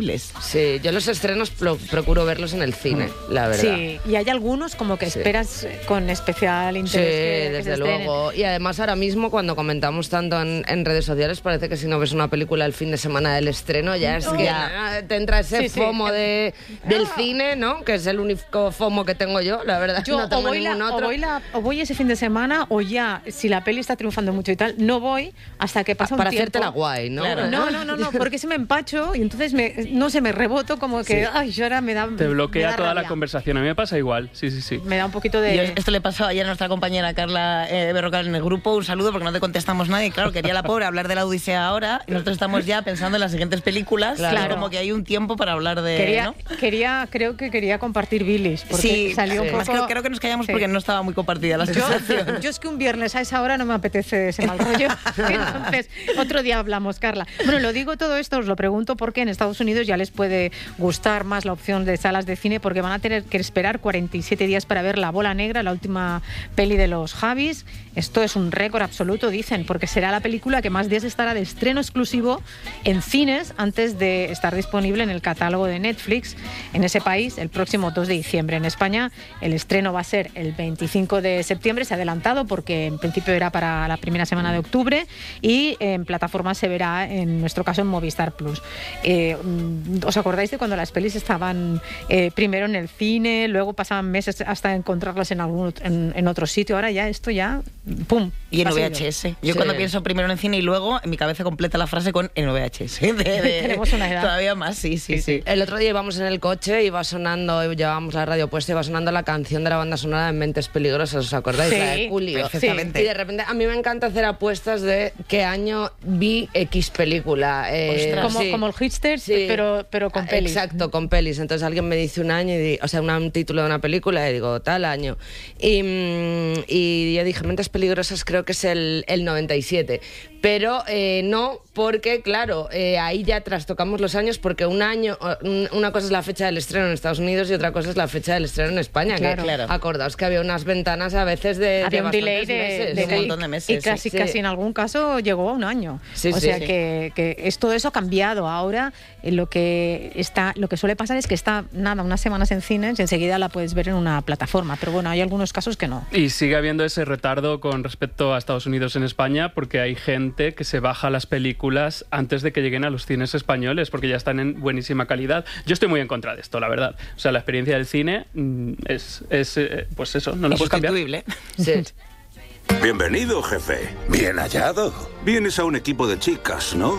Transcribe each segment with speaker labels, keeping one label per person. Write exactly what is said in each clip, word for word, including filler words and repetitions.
Speaker 1: increíbles.
Speaker 2: Sí, yo los estrenos pro- procuro verlos en el cine, la verdad.
Speaker 3: Sí, y hay algunos como que
Speaker 2: Sí.
Speaker 3: esperas con especial
Speaker 2: Sí,
Speaker 3: interés que, que
Speaker 2: desde
Speaker 3: se estrenen.
Speaker 2: luego. Y además ahora mismo cuando comentamos tanto en, en redes sociales parece que si no ves una película el fin de semana del estreno ya es
Speaker 3: Oh.
Speaker 2: que
Speaker 3: Ya.
Speaker 2: ah, te entra ese
Speaker 3: Sí, sí.
Speaker 2: FOMO de, del cine, ¿no? Que es el único FOMO que tengo yo, la verdad.
Speaker 3: Yo
Speaker 2: no
Speaker 3: o,
Speaker 2: tengo
Speaker 3: voy la-
Speaker 2: ningún
Speaker 3: o
Speaker 2: otro.
Speaker 3: voy la- o voy ese fin de semana o ya, si la peli está triunfando mucho y tal, no voy hasta que pasa un
Speaker 2: Para
Speaker 3: tiempo.
Speaker 2: hacértela guay, ¿no?
Speaker 1: Claro.
Speaker 3: No, no, no, no, porque se me empacho y entonces me, no sé, me reboto como que,
Speaker 2: Sí.
Speaker 3: ay, yo ahora me da
Speaker 4: Te
Speaker 3: me
Speaker 4: bloquea
Speaker 3: da
Speaker 4: toda la
Speaker 3: rabia.
Speaker 4: conversación. A mí me pasa igual, sí, sí, sí.
Speaker 3: Me da un poquito
Speaker 1: Y
Speaker 3: de...
Speaker 1: esto le pasó ayer a nuestra compañera Carla eh, Berrocal en el grupo. Un saludo porque no te contestamos nadie. Claro, quería la pobre hablar de la Odisea ahora y nosotros estamos ya pensando en las siguientes películas.
Speaker 3: Claro.
Speaker 1: Y como que hay un tiempo para hablar de...
Speaker 3: Quería,
Speaker 1: ¿no?
Speaker 3: quería, creo que quería compartir bilis, porque
Speaker 1: Sí,
Speaker 3: salió un
Speaker 1: sí.
Speaker 3: poco...
Speaker 1: Más creo, creo que nos callamos
Speaker 3: Sí.
Speaker 1: porque no estaba muy compartida la
Speaker 3: Yo,
Speaker 1: sensación.
Speaker 3: yo es que un viernes a esa hora no me apetece ese mal rollo. Entonces, otro día hablamos, Carla. Bueno, lo digo todo esto, os lo pregunto porque en Estados Unidos ya les puede gustar más la opción de salas de cine porque van a tener que esperar cuarenta y siete días para ver La Bola Negra, la última peli de los Javis. Esto es un récord absoluto, dicen, porque será la película que más días estará de estreno exclusivo en cines antes de estar disponible en el catálogo de Netflix en ese país el próximo dos de diciembre. En España el estreno va a ser el veinticinco de septiembre, se ha adelantado porque en principio era para la primera semana de octubre y en plataformas se verá, en nuestro caso, en Movistar Plus. Eh, ¿Os acordáis de cuando las pelis estaban eh, primero en el cine, luego pasaban meses hasta encontrarlas en algún en, en otro sitio? Ahora ya esto ya, ¡pum!
Speaker 1: Y en
Speaker 3: ha
Speaker 1: V
Speaker 3: sido.
Speaker 1: H S. Yo
Speaker 2: Sí.
Speaker 1: cuando pienso primero en el cine y luego, en mi cabeza completa la frase con en V H S. De- de-
Speaker 3: Tenemos una edad.
Speaker 1: Todavía más, sí, sí, sí.
Speaker 2: El otro día íbamos en el coche, iba sonando, llevábamos la radio puesta, iba sonando la canción de la banda sonora de Mentes Peligrosas, ¿os acordáis?
Speaker 3: Sí,
Speaker 2: La de Julio.
Speaker 1: perfectamente.
Speaker 2: Y de repente, a mí me encanta hacer apuestas de qué año vi X película. Eh,
Speaker 1: Ostras.
Speaker 3: Como,
Speaker 2: sí.
Speaker 3: como el Hipsters,
Speaker 2: Sí.
Speaker 3: pero, pero con
Speaker 2: Ah,
Speaker 3: pelis.
Speaker 2: Exacto, con pelis. Entonces alguien me dice un año, y di- o sea, una- un título de una película y digo, tal año. Y, mm, y yo dije, Mentes Peligrosas creo que es el, el noventa y siete. Pero eh, no, porque claro, eh, ahí ya trastocamos los años porque un año, un- una cosa es la fecha del estreno en Estados Unidos y otra cosa es la fecha del estreno en España.
Speaker 3: Claro.
Speaker 2: que,
Speaker 1: Claro.
Speaker 2: Acordaos que había unas ventanas a veces de,
Speaker 3: Había
Speaker 2: de
Speaker 3: un delay
Speaker 2: bastantes
Speaker 3: de,
Speaker 2: meses.
Speaker 3: de
Speaker 1: un montón de meses,
Speaker 3: y casi,
Speaker 2: sí.
Speaker 3: casi en algún caso llegó a un año.
Speaker 2: Sí,
Speaker 3: o
Speaker 2: sí,
Speaker 3: sea
Speaker 2: sí.
Speaker 3: que, que es, todo eso ha cambiado. Ahora eh, lo que está, lo que suele pasar es que está nada unas semanas en cines y enseguida la puedes ver en una plataforma. Pero bueno, hay algunos casos que no.
Speaker 4: Y sigue habiendo ese retardo con respecto a Estados Unidos en España porque hay gente que se baja las películas antes de que lleguen a los cines españoles porque ya están en buenísima calidad. Yo estoy muy en contra de esto, la verdad. O sea, la experiencia del cine mm, es, es eh, pues eso, no la puedes cambiar.
Speaker 1: Insustituible.
Speaker 2: Sí.
Speaker 5: Bienvenido, jefe.
Speaker 6: Bien hallado.
Speaker 5: Vienes a un equipo de chicas, ¿no?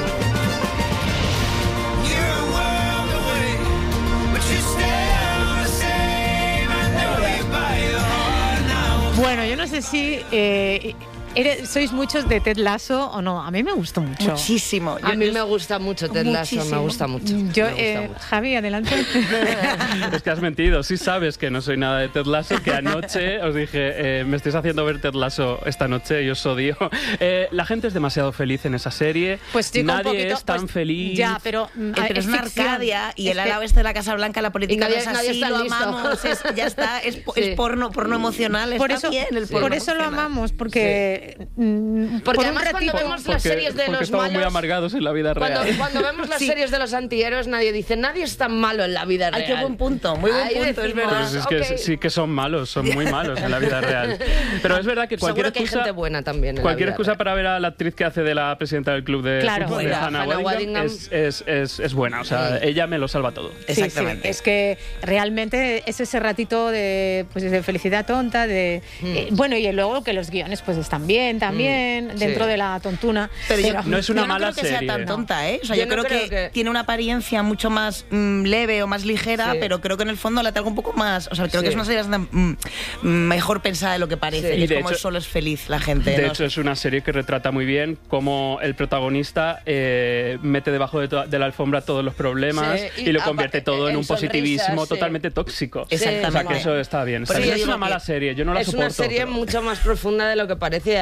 Speaker 3: Bueno, yo no sé si eh, eres- sois muchos de Ted Lasso o no. A mí me gustó mucho.
Speaker 1: Muchísimo.
Speaker 2: A
Speaker 1: Yo-
Speaker 2: mí
Speaker 1: yo-
Speaker 2: me gusta mucho Ted Lasso, me
Speaker 1: Muchísimo.
Speaker 2: gusta mucho.
Speaker 3: Yo,
Speaker 2: me gusta
Speaker 3: eh,
Speaker 2: mucho.
Speaker 3: Javi, adelante.
Speaker 4: Es que has mentido. Sí sabes que no soy nada de Ted Lasso, que anoche os dije, eh, me estáis haciendo ver Ted Lasso esta noche y os odio. Eh, la gente es demasiado feliz en esa serie.
Speaker 3: Pues chico, un
Speaker 4: Nadie
Speaker 3: poquito,
Speaker 4: es tan
Speaker 3: pues,
Speaker 4: feliz.
Speaker 3: Ya, pero, mm,
Speaker 1: Eh, pero es una
Speaker 3: ficción.
Speaker 1: Arcadia y
Speaker 3: Es
Speaker 1: el
Speaker 3: que-
Speaker 1: ala oeste de la Casa Blanca, la política
Speaker 2: Y nadie-
Speaker 1: no es
Speaker 2: nadie
Speaker 1: así,
Speaker 2: está
Speaker 1: lo
Speaker 2: listo.
Speaker 1: amamos, es- ya está, es, po-
Speaker 2: Sí.
Speaker 1: es porno, porno emocional,
Speaker 3: Por
Speaker 1: está
Speaker 3: eso,
Speaker 1: bien el
Speaker 2: Sí.
Speaker 1: porno
Speaker 3: por eso lo
Speaker 1: emocional.
Speaker 3: amamos, porque, mm,
Speaker 2: Porque
Speaker 3: por un
Speaker 2: además cuando
Speaker 3: ratito...
Speaker 2: vemos las
Speaker 4: porque,
Speaker 2: series de
Speaker 4: porque
Speaker 2: los
Speaker 4: estamos muy
Speaker 2: malos-
Speaker 4: amargados en la vida
Speaker 2: Cuando,
Speaker 4: real.
Speaker 2: cuando vemos las
Speaker 1: Sí.
Speaker 2: series de los antihéroes, nadie dice, nadie es tan malo en la vida real.
Speaker 1: Ay, qué buen punto, muy buen
Speaker 2: Ahí
Speaker 1: punto, es
Speaker 2: decimos,
Speaker 1: verdad.
Speaker 4: Pero si es que
Speaker 2: ok.
Speaker 4: sí que son malos, son muy malos en la vida real. Pero es verdad que cualquier
Speaker 2: Seguro que hay
Speaker 4: excusa,
Speaker 2: gente buena también en
Speaker 4: cualquier
Speaker 2: la vida
Speaker 4: excusa
Speaker 2: real.
Speaker 4: para ver a la actriz que hace de la presidenta del club de
Speaker 3: Claro.
Speaker 4: fútbol, de
Speaker 2: Buena,
Speaker 4: Hannah
Speaker 2: Hannah
Speaker 4: Waddingham,
Speaker 2: Waddingham.
Speaker 4: es, es, es, es buena. O sea, ella me lo salva todo.
Speaker 3: Sí, sí,
Speaker 1: Exactamente.
Speaker 3: es que realmente es ese ratito de, pues, de felicidad tonta, de eh, bueno, y luego que los guiones pues están bien también,
Speaker 2: Mm,
Speaker 3: dentro
Speaker 2: sí.
Speaker 3: de la tontuna.
Speaker 1: Pero yo,
Speaker 4: No es una
Speaker 1: yo no
Speaker 4: mala
Speaker 1: creo que sea
Speaker 4: serie.
Speaker 1: tan tonta, ¿eh? O sea,
Speaker 2: Yo
Speaker 1: yo,
Speaker 2: no
Speaker 1: creo,
Speaker 2: creo
Speaker 1: que,
Speaker 2: que-
Speaker 1: tiene una apariencia mucho más mm, leve o más ligera,
Speaker 2: Sí.
Speaker 1: pero creo que en el fondo la traigo un poco más. O sea, creo
Speaker 2: Sí.
Speaker 1: que es una serie bastante, mm, mm, mejor pensada de lo que parece.
Speaker 2: Sí.
Speaker 1: Y
Speaker 4: Y
Speaker 1: es
Speaker 4: de
Speaker 1: como
Speaker 4: hecho-
Speaker 1: solo es feliz la gente.
Speaker 4: De
Speaker 1: ¿no?
Speaker 4: hecho, es una serie que retrata muy bien cómo el protagonista eh, mete debajo de, to- de la alfombra todos los problemas
Speaker 2: Sí,
Speaker 4: y,
Speaker 2: y
Speaker 4: lo
Speaker 2: apa-
Speaker 4: convierte todo en
Speaker 2: en
Speaker 4: un positivismo
Speaker 2: sonrisas, sí.
Speaker 4: totalmente tóxico.
Speaker 1: Exactamente.
Speaker 4: O sea, que eso está bien.
Speaker 1: Por
Speaker 4: Está
Speaker 1: eso
Speaker 4: bien. Es
Speaker 1: digo
Speaker 4: una mala
Speaker 1: que
Speaker 4: serie, yo no la
Speaker 2: es
Speaker 4: soporto.
Speaker 2: una serie
Speaker 4: pero-
Speaker 2: mucho más profunda de lo que parece.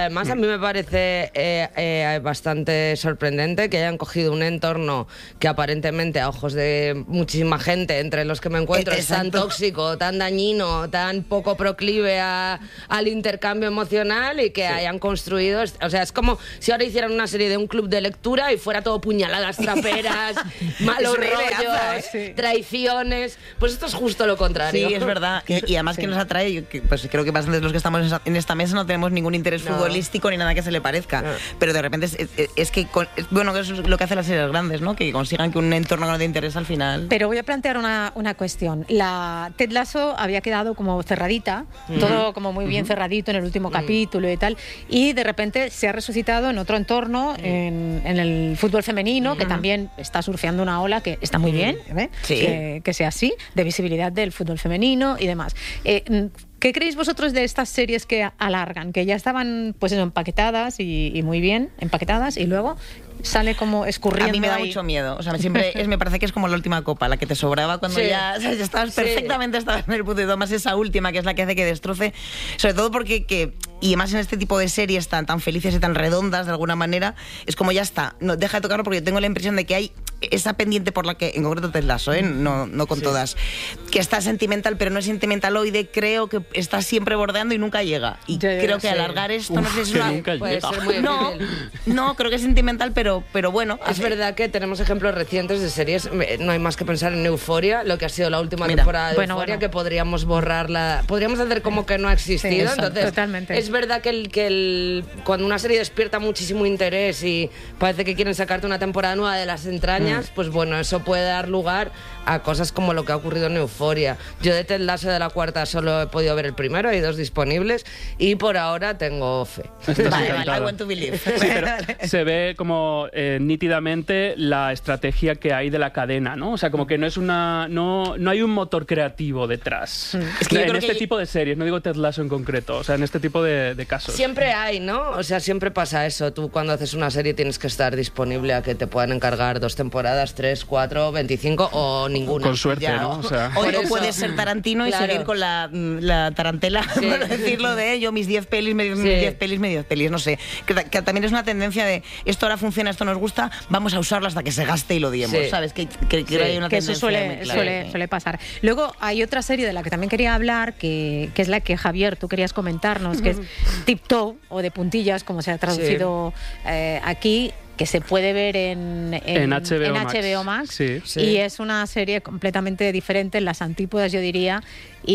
Speaker 2: además a mí me parece eh, eh, bastante sorprendente que hayan cogido un entorno que aparentemente a ojos de muchísima gente, entre los que me encuentro, es tan tóxico, tan dañino, tan poco proclive a, al intercambio emocional y que sí. hayan construido... O sea, es como si ahora hicieran una serie de un club de lectura y fuera todo puñaladas traperas, malos rollos, sí. traiciones... Pues esto es justo lo contrario.
Speaker 1: Sí, es verdad. Y, y además sí. que nos atrae, yo, que, pues creo que bastantes de los que estamos en esta mesa no tenemos ningún interés no. futbolístico ni nada que se le parezca. No. Pero de repente es, es, es que, es, bueno, eso es lo que hacen las series grandes, ¿no? Que consigan que un entorno que no te interesa al final.
Speaker 3: Pero voy a plantear una, una cuestión. La Ted Lasso había quedado como cerradita, uh-huh. todo como muy bien uh-huh. cerradito en el último uh-huh. capítulo y tal, y de repente se ha resucitado en otro entorno, uh-huh. en, en el fútbol femenino, uh-huh. que también está surfeando una ola que está muy bien, ¿eh? Sí. que, que sea así, de visibilidad del fútbol femenino y demás. Eh, ¿Qué creéis vosotros de estas series que alargan? Que ya estaban pues eso, empaquetadas y, y muy bien empaquetadas y luego sale como escurriendo.
Speaker 1: A mí me da
Speaker 3: ahí.
Speaker 1: mucho miedo. O sea, siempre es, me parece que es como la última copa, la que te sobraba cuando sí. ya, o sea, ya estabas perfectamente, sí. estabas en el punto y tomas esa última que es la que hace que destroce. Sobre todo porque, que, y además en este tipo de series tan, tan felices y tan redondas de alguna manera, es como ya está, no, deja de tocarlo porque yo tengo la impresión de que hay esa pendiente por la que, en concreto Ted Lasso, ¿eh? no, no con sí. todas, que está sentimental, pero no es sentimentaloide, creo que está siempre bordeando y nunca llega. Y
Speaker 3: ya,
Speaker 1: creo que
Speaker 3: sí.
Speaker 1: alargar esto,
Speaker 4: Uf,
Speaker 1: no sé si
Speaker 4: que
Speaker 1: es una...
Speaker 4: nunca
Speaker 2: puede
Speaker 4: llega.
Speaker 2: ser muy
Speaker 1: no, no, creo que es sentimental, pero, pero bueno.
Speaker 2: Es
Speaker 1: hace...
Speaker 2: verdad que tenemos ejemplos recientes de series, no hay más que pensar en Euphoria, lo que ha sido la última
Speaker 1: Mira,
Speaker 2: temporada de
Speaker 3: bueno,
Speaker 2: Euphoria,
Speaker 3: bueno.
Speaker 2: que podríamos borrarla, podríamos hacer como que no ha existido.
Speaker 3: Sí,
Speaker 2: entonces,
Speaker 3: totalmente.
Speaker 2: es verdad que, el, que el, cuando una serie despierta muchísimo interés y parece que quieren sacarte una temporada nueva de las entrañas, mm. pues bueno, eso puede dar lugar a cosas como lo que ha ocurrido en Euphoria. Yo de Ted Lasso de la cuarta solo he podido ver el primero, hay dos disponibles y por ahora tengo fe.
Speaker 1: Vale, vale, I want to believe.
Speaker 4: Sí, pero se ve como eh, nítidamente la estrategia que hay de la cadena, ¿no? O sea, como que no es una, no, no hay un motor creativo detrás.
Speaker 1: Es que yo
Speaker 4: en
Speaker 1: creo
Speaker 4: este
Speaker 1: que...
Speaker 4: tipo de series, no digo Ted Lasso en concreto, o sea, en este tipo de, de casos.
Speaker 2: Siempre hay, ¿no? O sea, siempre pasa eso. Tú cuando haces una serie tienes que estar disponible a que te puedan encargar dos temporadas, tres, cuatro, veinticinco o ninguna.
Speaker 4: Con suerte,
Speaker 1: Ya,
Speaker 4: ¿no? O sea,
Speaker 1: o,
Speaker 2: Por
Speaker 1: o
Speaker 2: eso-
Speaker 1: puedes ser Tarantino
Speaker 2: Claro.
Speaker 1: y seguir con la, la tarantela,
Speaker 2: Sí.
Speaker 1: por decirlo de yo, mis diez pelis, mis
Speaker 2: Sí.
Speaker 1: diez pelis, mis diez pelis, no sé. Que, ta- que también es una tendencia de esto ahora funciona, esto nos gusta, vamos a usarlo hasta que se gaste y lo diemos,
Speaker 2: Sí.
Speaker 1: ¿sabes? Que, que, que
Speaker 2: Sí.
Speaker 1: hay una
Speaker 3: que eso
Speaker 1: tendencia muy
Speaker 3: suele,
Speaker 1: clara.
Speaker 3: suele, suele pasar. Luego hay otra serie de la que también quería hablar, que, que es la que Javier, tú querías comentarnos, que es Tiptoe, o de puntillas, como se ha traducido eh, aquí, que se puede ver en, en,
Speaker 4: En H B O
Speaker 3: en
Speaker 4: Max.
Speaker 3: H B O Max.
Speaker 4: Sí.
Speaker 2: Sí.
Speaker 3: Y es una serie completamente diferente, en las antípodas yo diría,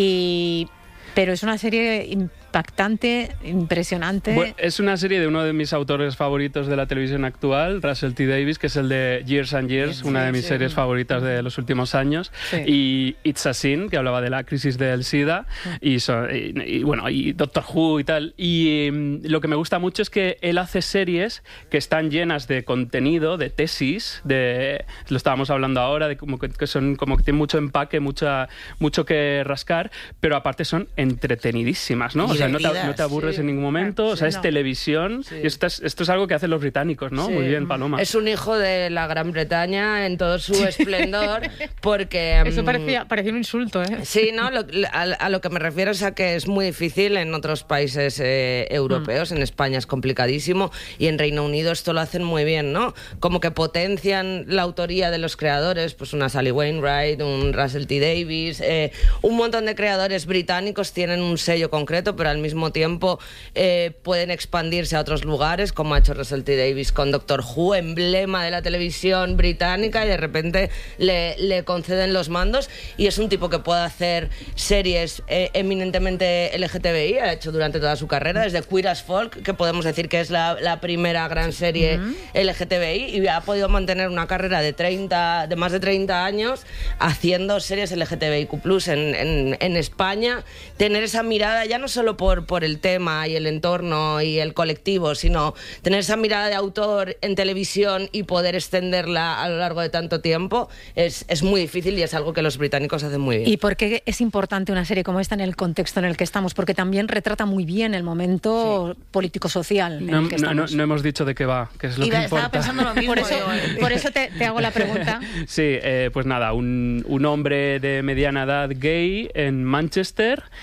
Speaker 3: y pero es una serie impactante, impresionante.
Speaker 4: Bueno, es una serie de uno de mis autores favoritos de la televisión actual, Russell T. Davies, que es el de Years and Years, una de mis
Speaker 2: sí.
Speaker 4: series favoritas de los últimos años,
Speaker 3: Sí.
Speaker 4: y It's a Sin, que hablaba de la crisis del SIDA, y, so- y- y, bueno, y Doctor Who y tal. Y mm, lo que me gusta mucho es que él hace series que están llenas de contenido, de tesis, de lo estábamos hablando ahora, de como que, que son como que tienen mucho empaque, mucha, mucho que rascar, pero aparte son entretenidísimas, ¿no? O sea, no te, no te aburres
Speaker 2: sí.
Speaker 4: en ningún momento, o sea,
Speaker 3: Sí,
Speaker 4: es
Speaker 3: no.
Speaker 4: televisión,
Speaker 2: Sí.
Speaker 4: y esto es, esto es algo que hacen los británicos, ¿no?
Speaker 2: Sí.
Speaker 4: Muy bien, Paloma.
Speaker 2: Es un hijo de la Gran Bretaña en todo su esplendor, porque...
Speaker 3: Eso
Speaker 2: mm,
Speaker 3: parecía, parecía un insulto, ¿eh?
Speaker 2: Sí, ¿no? Lo- a, a lo que me refiero es a que es muy difícil en otros países eh, europeos, en España es complicadísimo y en Reino Unido esto lo hacen muy bien, ¿no? Como que potencian la autoría de los creadores, pues una Sally Wainwright, un Russell T. Davies, eh, un montón de creadores británicos tienen un sello concreto, pero al mismo tiempo eh, pueden expandirse a otros lugares, como ha hecho Russell T. Davies con Doctor Who, emblema de la televisión británica, y de repente le, le conceden los mandos, y es un tipo que puede hacer series eh, eminentemente L G T B I, ha hecho durante toda su carrera, desde Queer as Folk, que podemos decir que es la, la primera gran serie L G T B I, y ha podido mantener una carrera de treinta, de más de treinta años haciendo series L G T B I Q plus, en, en, en España, tener esa mirada ya no solo por, por el tema y el entorno y el colectivo, sino tener esa mirada de autor en televisión y poder extenderla a lo largo de tanto tiempo es, es muy difícil, y es algo que los británicos hacen muy bien.
Speaker 3: ¿Y por qué es importante una serie como esta en el contexto en el que estamos? Porque también retrata muy bien el momento político-social en
Speaker 4: No,
Speaker 3: el que
Speaker 4: no-
Speaker 3: estamos.
Speaker 4: no- no hemos dicho de qué va, que es lo
Speaker 1: Iba-
Speaker 4: que
Speaker 1: estaba
Speaker 4: importa.
Speaker 1: pensando lo mismo.
Speaker 3: Por eso,
Speaker 1: digo, eh.
Speaker 3: por eso te, te hago la pregunta.
Speaker 4: Sí, eh, pues nada, un, un hombre de mediana edad gay en Manchester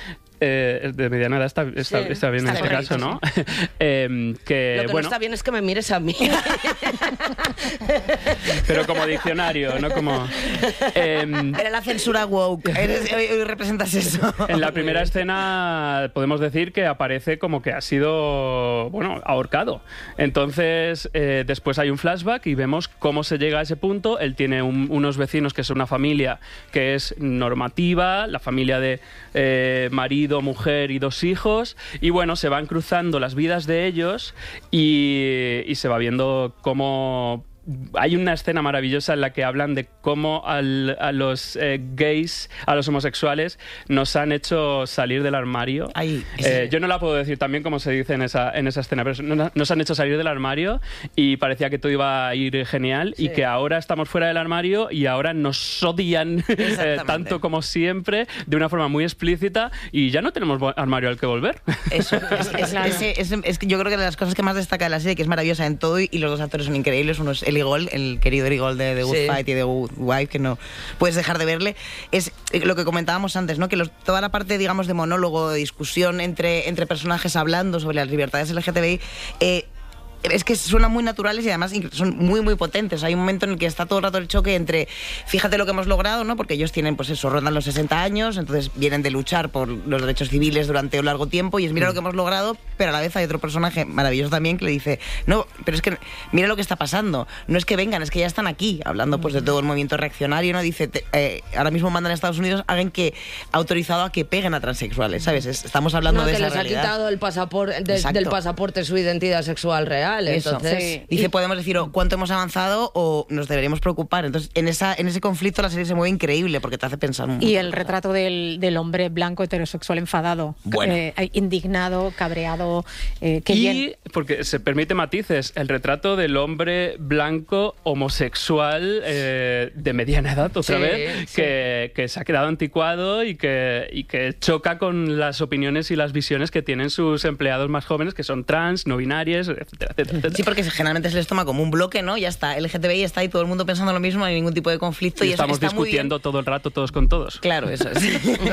Speaker 4: eh, de mediana edad está, está,
Speaker 2: Sí,
Speaker 4: está bien
Speaker 1: está
Speaker 4: en este
Speaker 1: bien
Speaker 4: caso,
Speaker 1: dicho,
Speaker 4: ¿no? eh, que,
Speaker 2: Lo que
Speaker 4: bueno,
Speaker 2: no está bien es que me mires a mí.
Speaker 4: pero como diccionario, no como... Eh,
Speaker 1: Era la censura woke. Eres, hoy, hoy representas eso.
Speaker 4: En la primera escena podemos decir que aparece como que ha sido, bueno, ahorcado. Entonces, eh, después hay un flashback y vemos cómo se llega a ese punto. Él tiene un- unos vecinos que es una familia que es normativa, la familia de eh, marido, mujer y dos hijos. Y bueno, se van cruzando las vidas de ellos y, y se va viendo cómo... Hay una escena maravillosa en la que hablan de cómo al- a los eh, gays, a los homosexuales, nos han hecho salir del armario.
Speaker 1: Ay,
Speaker 4: Eh, yo no la puedo decir también como se dice en esa, en esa escena, pero no- nos han hecho salir del armario y parecía que todo iba a ir genial y que ahora estamos fuera del armario y ahora nos odian eh,
Speaker 1: Exactamente.
Speaker 4: tanto como siempre, de una forma muy explícita y ya no tenemos bo- armario al que volver.
Speaker 1: Eso, es, es-
Speaker 3: Claro.
Speaker 1: ese- es- es que yo creo que de las cosas que más destaca de la serie, que es maravillosa en todo y los dos actores son increíbles, uno es Eli Gold, el querido Eli Gold de The Good
Speaker 2: Sí.
Speaker 1: Fight y de Good Wife, que no puedes dejar de verle, es lo que comentábamos antes, ¿no? Que los- toda la parte, digamos, de monólogo, de discusión entre, entre personajes hablando sobre las libertades L G T B I, eh, es que suenan muy naturales y además inclu- son muy, muy potentes. Hay un momento en el que está todo el rato el choque entre, fíjate lo que hemos logrado, ¿no? Porque ellos tienen, pues eso, rondan los sesenta años, entonces vienen de luchar por los derechos civiles durante un largo tiempo y es mira lo que hemos logrado, pero a la vez hay otro personaje maravilloso también que le dice, no, pero es que mira lo que está pasando. No es que vengan, es que ya están aquí, hablando pues de todo el movimiento reaccionario, ¿no? Dice, te- eh, ahora mismo mandan a Estados Unidos, hagan que, autorizado a que peguen a transexuales, ¿sabes? Es- estamos hablando
Speaker 2: No,
Speaker 1: de
Speaker 2: que
Speaker 1: esa
Speaker 2: les ha
Speaker 1: realidad.
Speaker 2: quitado el pasaporte, de-
Speaker 1: Exacto.
Speaker 2: del pasaporte su identidad sexual real.
Speaker 1: Eso.
Speaker 2: Entonces,
Speaker 3: Sí.
Speaker 1: Dice, podemos decir o cuánto hemos avanzado o nos deberíamos preocupar. Entonces, en esa en ese conflicto la serie se mueve increíble porque te hace pensar un
Speaker 3: Y el retrato del, del hombre blanco heterosexual enfadado,
Speaker 1: Bueno.
Speaker 3: eh, indignado, cabreado, eh, que
Speaker 4: y,
Speaker 3: bien.
Speaker 4: porque se permite matices, el retrato del hombre blanco homosexual eh, de mediana edad, otra
Speaker 2: Sí,
Speaker 4: vez,
Speaker 2: sí.
Speaker 4: que, que se ha quedado anticuado y que, y que choca con las opiniones y las visiones que tienen sus empleados más jóvenes, que son trans, no binarias, etcétera, etcétera, etcétera.
Speaker 1: Sí, porque generalmente se les toma como un bloque, ¿no? Ya está, L G T B I está ahí todo el mundo pensando lo mismo, no hay ningún tipo de conflicto y,
Speaker 4: Y
Speaker 1: eso
Speaker 4: estamos
Speaker 1: está muy bien.
Speaker 4: discutiendo todo el rato todos con todos.
Speaker 1: Claro, eso es.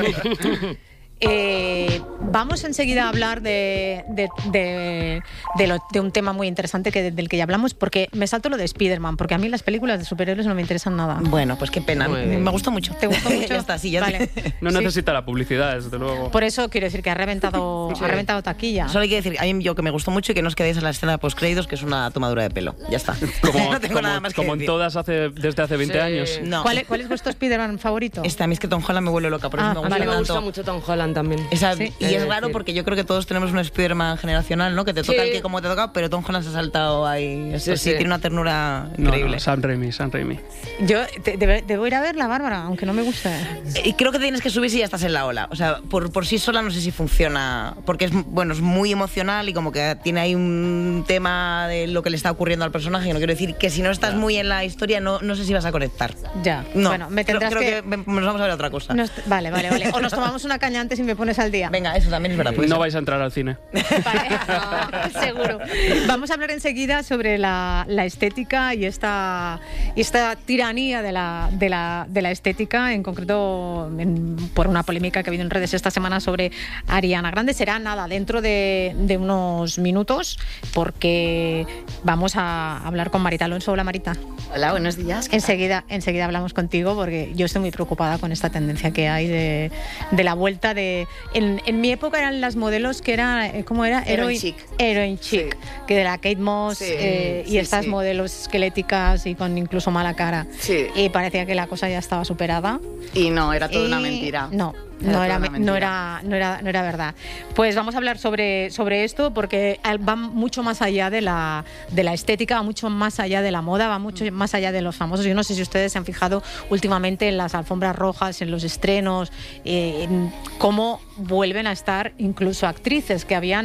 Speaker 3: Eh, vamos enseguida a hablar de, de, de- de lo- de un tema muy interesante que, del que ya hablamos, porque me salto lo de Spider-Man, porque a mí las películas de superhéroes no me interesan nada.
Speaker 1: Bueno, pues qué pena.
Speaker 2: Muy bien.
Speaker 1: Me gustó mucho.
Speaker 3: ¿Te gustó mucho?
Speaker 1: Ya está, sí, ya
Speaker 3: Vale.
Speaker 1: te-
Speaker 4: No
Speaker 3: Sí.
Speaker 4: necesita la publicidad, desde luego.
Speaker 3: Por eso quiero decir que ha reventado, ha reventado taquilla.
Speaker 1: Solo hay que decir, a mí yo que me gustó mucho y que no os quedéis en la escena de postcréditos, que es una tomadura de pelo. Ya está.
Speaker 4: Como,
Speaker 1: no tengo
Speaker 4: como-
Speaker 1: nada más que
Speaker 4: como en
Speaker 1: decir.
Speaker 4: todas hace, desde hace veinte
Speaker 2: Sí.
Speaker 4: años.
Speaker 1: No.
Speaker 3: ¿Cuál, es- ¿Cuál es vuestro Spider-Man favorito?
Speaker 1: Esta, a mí es que Tom Holland me vuelve loca, por eso
Speaker 3: Ah,
Speaker 1: me gusta
Speaker 3: vale.
Speaker 2: me
Speaker 1: tanto.
Speaker 2: gusta mucho Tom Holland también.
Speaker 1: Esa-
Speaker 3: Sí.
Speaker 1: y
Speaker 2: He
Speaker 1: es
Speaker 2: de
Speaker 1: raro
Speaker 2: decir.
Speaker 1: porque yo creo que todos tenemos un Spider-Man generacional, ¿no? Que te toca
Speaker 2: Sí.
Speaker 1: el que como te toca, pero Tom Holland se ha saltado ahí. Esto
Speaker 2: Sí,
Speaker 1: sí,
Speaker 2: sí.
Speaker 1: tiene una ternura
Speaker 4: No,
Speaker 1: increíble.
Speaker 4: no, Sam Raimi, Sam Raimi.
Speaker 3: Yo te- debe- debo ir a verla, Bárbara, aunque no me guste.
Speaker 1: Eh, Y creo que te tienes que subir si ya estás en la ola. O sea, por, por sí sola no sé si funciona. Porque es, bueno, es muy emocional y como que tiene ahí un tema de lo que le está ocurriendo al personaje. No quiero decir que si no estás muy en la historia, no, no sé si vas a conectar.
Speaker 3: Ya.
Speaker 1: No,
Speaker 3: Bueno, me
Speaker 1: creo,
Speaker 3: tendrás
Speaker 1: creo
Speaker 3: que...
Speaker 1: que... nos vamos a ver otra cosa.
Speaker 3: Nos- vale, vale, vale. O nos tomamos una caña antes y me pones al día.
Speaker 1: Venga, eso también es verdad. puede
Speaker 4: No
Speaker 1: ser.
Speaker 4: vais a entrar al cine.
Speaker 3: Vale. Seguro. Vamos a hablar enseguida sobre la, la estética y esta, y esta tiranía de la, de, la, de la estética, en concreto en- por una polémica que ha habido en redes esta semana sobre Ariana Grande. Será nada, dentro de, de unos minutos, porque vamos a hablar con Marita Alonso. Hola, Marita.
Speaker 6: Hola, buenos días.
Speaker 3: Enseguida, enseguida hablamos contigo porque yo estoy muy preocupada con esta tendencia que hay de, de la vuelta de... En, en mi época eran las modelos que era, eh, ¿cómo era?
Speaker 6: Heroin
Speaker 3: Heroin-
Speaker 6: chic.
Speaker 3: Heroin chic,
Speaker 6: Sí.
Speaker 3: que de la Kate Moss
Speaker 6: Sí,
Speaker 3: eh, y
Speaker 6: sí,
Speaker 3: estas
Speaker 6: sí.
Speaker 3: modelos esqueléticas y con incluso mala cara.
Speaker 6: Sí.
Speaker 3: Y parecía que la cosa ya estaba superada.
Speaker 6: Y no, era toda una
Speaker 3: Y
Speaker 6: mentira.
Speaker 3: No.
Speaker 6: Era
Speaker 3: No
Speaker 6: toda
Speaker 3: era,
Speaker 6: una
Speaker 3: no,
Speaker 6: mentira.
Speaker 3: era, no, era, no era verdad. Pues vamos a hablar sobre, sobre esto porque va mucho más allá de la, de la estética, va mucho más allá de la moda, va mucho más allá de los famosos. Yo no sé si ustedes se han fijado últimamente en las alfombras rojas, en los estrenos, eh, en cómo vuelven a estar incluso actrices que habían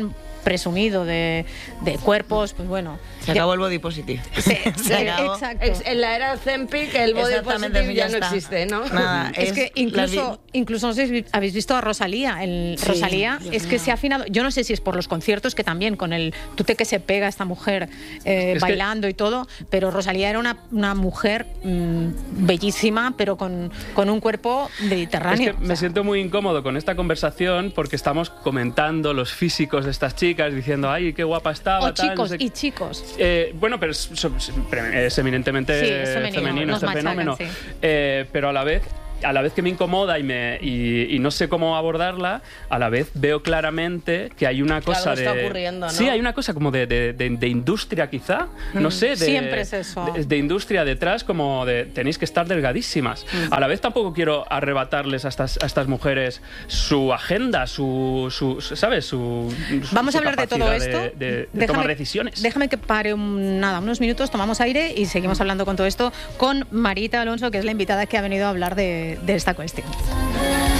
Speaker 3: presumido de, de cuerpos, pues bueno.
Speaker 1: Se acabó el body positive.
Speaker 3: Se,
Speaker 1: Se acabó.
Speaker 3: Exacto.
Speaker 2: Ex- En la era Zempic el body
Speaker 1: Exactamente,
Speaker 2: positive ya,
Speaker 1: ya
Speaker 2: no
Speaker 1: está.
Speaker 2: existe, ¿no?
Speaker 1: Nada,
Speaker 3: Es, que incluso,
Speaker 1: las vi-
Speaker 3: incluso no sé si habéis visto a Rosalía. El,
Speaker 1: Sí,
Speaker 3: Rosalía
Speaker 1: Dios
Speaker 3: es que
Speaker 1: mío.
Speaker 3: se ha afinado. Yo no sé si es por los conciertos, que también con el tute que se pega esta mujer eh,
Speaker 4: Es que-
Speaker 3: bailando y todo, pero Rosalía era una, una mujer mm, bellísima, pero con, con un cuerpo mediterráneo.
Speaker 4: Es que me siento muy incómodo con esta conversación porque estamos comentando los físicos de estas chicas, diciendo, ay, qué guapa estaba.
Speaker 3: O
Speaker 4: tal, no
Speaker 3: chicos
Speaker 4: sé qué".
Speaker 3: y chicos.
Speaker 4: Eh, bueno, pero es, so- es eminentemente
Speaker 3: Sí, es femenino,
Speaker 4: femenino
Speaker 3: nos
Speaker 4: este
Speaker 3: machacan,
Speaker 4: fenómeno.
Speaker 3: sí.
Speaker 4: Eh, pero a la vez... A la vez que me incomoda y, me, y, y no sé cómo abordarla, a la vez veo claramente que hay una cosa
Speaker 2: algo está
Speaker 4: de...
Speaker 2: ocurriendo, ¿no?
Speaker 4: Sí, hay una cosa como de, de, de- de industria quizá, no sé. De,
Speaker 3: Siempre es eso.
Speaker 4: De, de industria detrás, como de tenéis que estar delgadísimas. A la vez tampoco quiero arrebatarles a estas, a estas mujeres su agenda, su, su su- ¿sabes? Su, su-
Speaker 3: Vamos
Speaker 4: su
Speaker 3: a hablar de todo
Speaker 4: capacidad
Speaker 3: esto.
Speaker 4: de, de- de tomar decisiones.
Speaker 3: Déjame que pare un- nada, unos minutos, tomamos aire y seguimos hablando con todo esto con Marita Alonso, que es la invitada que ha venido a hablar de, de esta cuestión.